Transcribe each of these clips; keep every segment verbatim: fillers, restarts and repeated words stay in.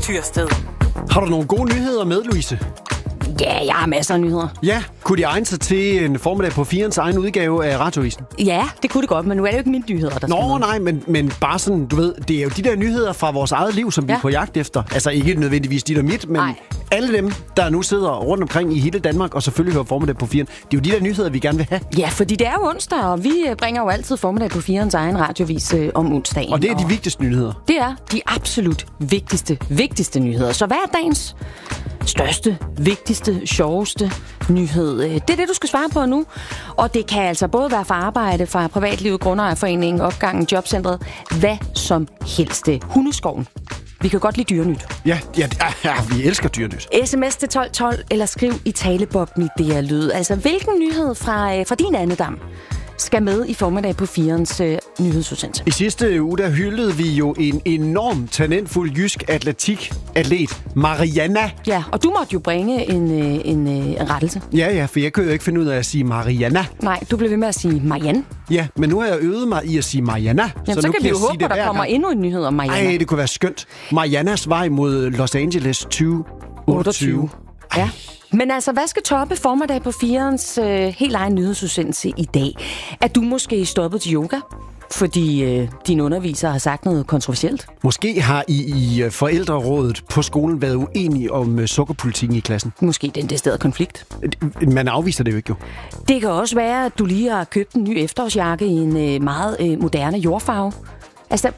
Tyrsted. Har du nogle gode nyheder med, Louise? Ja, jeg har masser af nyheder. Ja, kunne de egne sig til en formiddag på firens egen udgave af Radioavisen? Ja, det kunne det godt, men nu er det jo ikke mine nyheder, der Nå, nej, men, men bare sådan, du ved, det er jo de der nyheder fra vores eget liv, som ja. vi er på jagt efter. Altså ikke nødvendigvis dit og mit, men nej. alle dem, der nu sidder rundt omkring i hele Danmark, og selvfølgelig hører formiddag på firen, det er jo de der nyheder, vi gerne vil have. Ja, fordi det er jo onsdag, og vi bringer jo altid formiddag på firens egen radioavis øh, om onsdagen. Og det er de vigtigste nyheder. Det er de absolut vigtigste, vigtigste nyheder. Så hvad er dagens største, vigtigste, sjoveste nyhed? Det er det, du skal svare på nu. Og det kan altså både være fra arbejde, fra privatlivet, Grundejerforeningen, Opgangen, Jobcentret, hvad som helst. Hundeskoven. Vi kan godt lide dyrenyt. Ja, ja, ja, vi elsker dyrenyt. sms til tolv tolv eller skriv i talebobben i D R Lyd. Altså, hvilken nyhed fra, fra din andedam skal med i formiddag på firens øh, nyhedsudsendelse? I sidste uge, der hyldede vi jo en enorm talentfuld jysk atletik-atlet, Mariana. Ja, og du måtte jo bringe en, øh, en, øh, en rettelse. Ja, ja, for jeg kunne jo ikke finde ud af at sige Mariana. Nej, du blev ved med at sige Marianne. Ja, men nu har jeg øvet mig i at sige Mariana. Jamen, så, så, så nu kan vi jo håbe, at der kommer gang. endnu en nyhed om Mariana. Ej, det kunne være skønt. Marianas vej mod Los Angeles tyve otteogtyve. Ja. Men altså, hvad skal toppe formiddag på firens øh, helt egen nyhedsudsendelse i dag? Er du måske stoppet til yoga, fordi øh, din underviser har sagt noget kontroversielt? Måske har I i forældrerådet på skolen været uenige om øh, sukkerpolitikken i klassen. Måske den decidderede konflikt. Man afviser det jo ikke, jo. Det kan også være, at du lige har købt en ny efterårsjakke i en øh, meget øh, moderne jordfarve. Altså,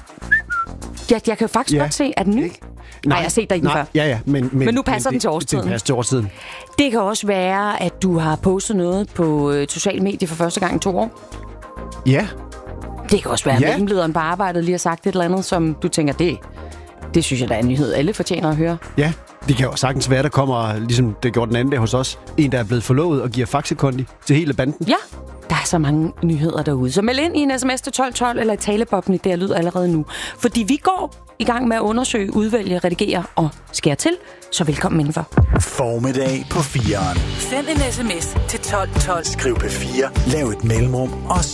jeg, jeg kan jo faktisk ja, godt se, at den ny... Ikke? Nej, jeg har set dig i den før. Ja, ja, men, men, men nu passer men den til årstiden. Det passer til årstiden. Det kan også være, at du har postet noget på øh, sociale medier for første gang i to år. Ja. Det kan også være, at ja. mellemlederen på arbejdet lige har sagt et eller andet, som du tænker, det, det synes jeg, der er en nyhed. Alle fortjener at høre. Ja, det kan jo sagtens være, der kommer, ligesom det gjorde den anden dag hos os, en, der er blevet forlovet og giver faxekondi til hele banden. Ja. Der er så mange nyheder derude. Så meld ind i en sms til tolv tolv eller i talebobben i D R Lyd allerede nu. Fordi vi går i gang med at undersøge, udvælge, redigere og skære til. Så velkommen indenfor. Formiddag på fireren. Send en sms til tolv tolv. Skriv P fire, lav et mellemrum og